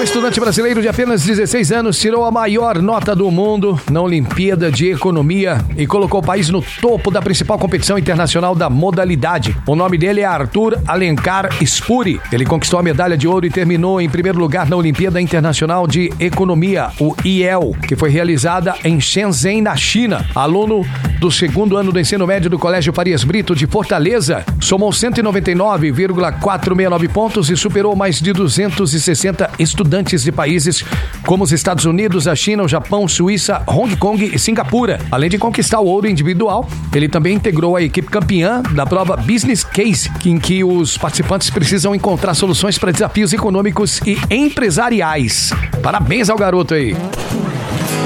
estudante brasileiro de apenas 16 anos tirou a maior nota do mundo na Olimpíada de Economia e colocou o país no topo da principal competição internacional da modalidade. O nome dele é Arthur Alencar Spuri. Ele conquistou a medalha de ouro e terminou em primeiro lugar na Olimpíada Internacional de Economia, o IEL, que foi realizada em Shenzhen, na China. Aluno do segundo ano do ensino médio do Colégio Farias Brito de Fortaleza, somou 199,469 pontos e superou mais de 260 estudantes de países como os Estados Unidos, a China, o Japão, Suíça, Hong Kong e Singapura. Além de conquistar o ouro individual, ele também integrou a equipe campeã da prova Business Case, em que os participantes precisam encontrar soluções para desafios econômicos e empresariais. Parabéns ao garoto aí.